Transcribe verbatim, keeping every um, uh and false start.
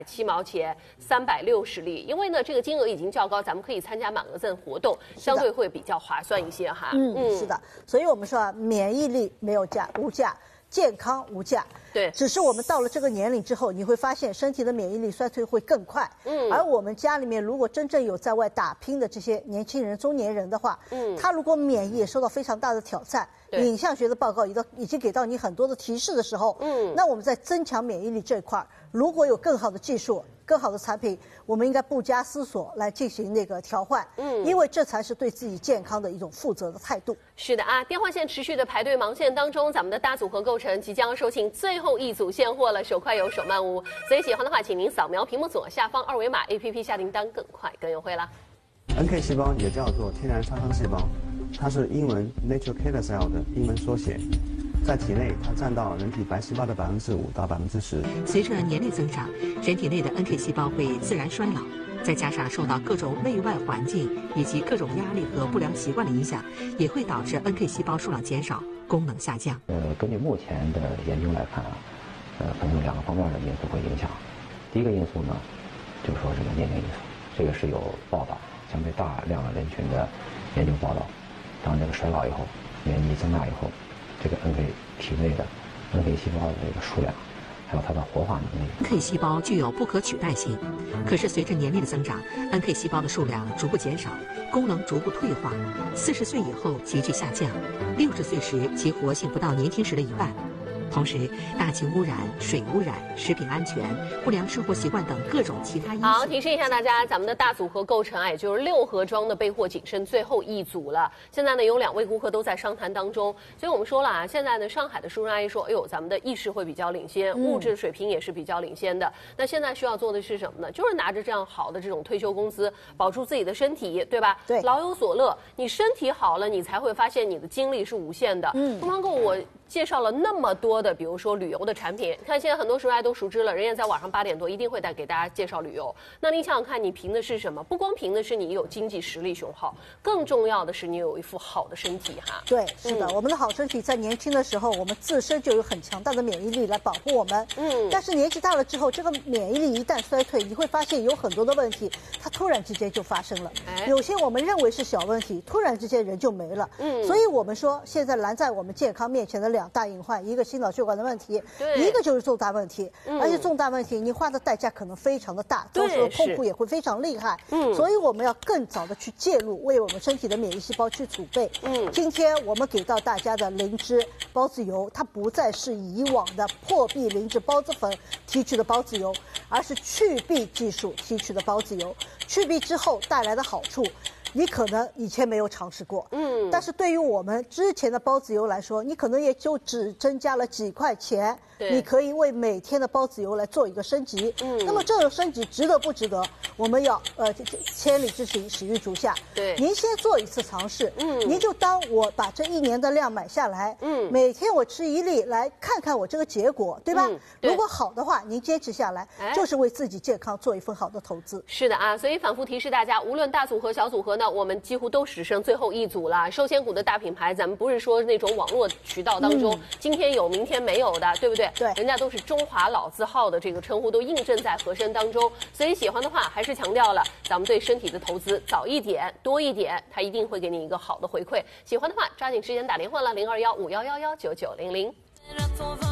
七毛钱三百六十粒，因为呢这个金额已经较高，咱们可以参加满额赠活动，相对会比较划算一些哈。 嗯，嗯是的，所以我们说啊，免疫力没有价无价，健康无价。 对， 只是我们到了这个年龄之后，你会发现身体的免疫力衰退会更快。嗯，而我们家里面如果真正有在外打拼的这些年轻人、中年人的话，嗯，他如果免疫也受到非常大的挑战，影像学的报告已到已经给到你很多的提示的时候，嗯，那我们在增强免疫力这一块，如果有更好的技术、更好的产品，我们应该不加思索来进行那个调换，嗯，因为这才是对自己健康的一种负责的态度。 是的啊，电话线持续的排队忙线当中，咱们的大组合购成即将售罄，最后一组现货了，手快有手慢无，所以喜欢的话，请您扫描屏幕左下方二维码 A P P 下订单，更快更优惠啦。 N K 细胞也叫做天然杀伤细胞，它是英文 Natural Killer Cell 的英文缩写，在体内它占到人体白细胞的百分之五到百分之十。 随着年龄增长，人体内的 N K 细胞会自然衰老，再加上受到各种内外环境以及各种压力和不良习惯的影响，也会导致 N K 细胞数量减少，功能下降。 呃，根据目前的研究来看啊，呃，可能有两个方面的因素会影响。第一个因素呢，就是说这个年龄因素，这个是有报道，相对大量的人群的研究报道。当这个衰老以后，年纪增大以后，这个 N K 体内的 N K 细胞的这个数量，还有它的活化能力。 N K 细胞具有不可取代性，可是随着年龄的增长 ，N K 细胞的数量逐步减少，功能逐步退化，四十岁以后急剧下降，六十岁时其活性不到年轻时的一半。同时，大气污染、水污染、食品安全、不良生活习惯等各种其他因素。 好，提示一下大家，咱们的大组合购成啊，也就是六盒装的备货仅剩最后一组了。现在呢，有两位顾客都在商谈当中，所以我们说了啊，现在呢，上海的叔叔阿姨说，哎呦，咱们的意识会比较领先，物质水平也是比较领先的。嗯、那现在需要做的是什么呢？就是拿着这样好的这种退休工资，保住自己的身体，对吧？ 对， 老有所乐。你身体好了，你才会发现你的精力是无限的。嗯，东方购我介绍了那么多的，比如说旅游的产品，看现在很多叔叔阿姨都熟知了，人家在晚上八点多一定会带给大家介绍旅游。那你想想看，你凭的是什么？不光凭的是你有经济实力雄厚，更重要的是你有一副好的身体哈。 对，是的，嗯、我们的好身体在年轻的时候，我们自身就有很强大的免疫力来保护我们。嗯，但是年纪大了之后，这个免疫力一旦衰退，你会发现有很多的问题，它突然之间就发生了。哎、有些我们认为是小问题，突然之间人就没了。嗯，所以我们说，现在拦在我们健康面前的两大隐患，一个心脑血管的问题，一个就是重大问题，嗯、而且重大问题你花的代价可能非常的大，到时候痛苦也会非常厉害。嗯，所以我们要更早的去介入，为我们身体的免疫细胞去储备。嗯，今天我们给到大家的灵芝孢子油，它不再是以往的破壁灵芝孢子粉提取的孢子油，而是去壁技术提取的孢子油。去壁之后带来的好处，你可能以前没有尝试过，嗯，但是对于我们之前的孢子油来说，你可能也就只增加了几块钱，你可以为每天的孢子油来做一个升级，嗯，那么这种升级值得不值得？我们要呃千里之行始于足下， 对， 您先做一次尝试，嗯，您就当我把这一年的量买下来，嗯，每天我吃一粒，来看看我这个结果，对吧？嗯、对，如果好的话，您坚持下来，哎、就是为自己健康做一份好的投资。 是的啊，所以反复提示大家，无论大组合、小组合呢，我们几乎都只剩最后一组了。寿仙谷的大品牌，咱们不是说那种网络渠道当中、嗯、今天有明天没有的，对不对？ 对， 人家都是中华老字号的这个称呼都印证在盒身当中。所以喜欢的话，还是强调了咱们对身体的投资，早一点、多一点，它一定会给你一个好的回馈。喜欢的话，抓紧时间打电话了，零二幺五幺幺幺九九零零。